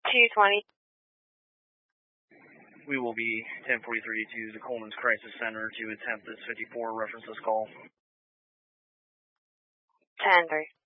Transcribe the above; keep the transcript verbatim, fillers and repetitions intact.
two twenty. We will be ten forty-three to the Coleman's Crisis Center to attempt this fifty-four reference this call. ten three.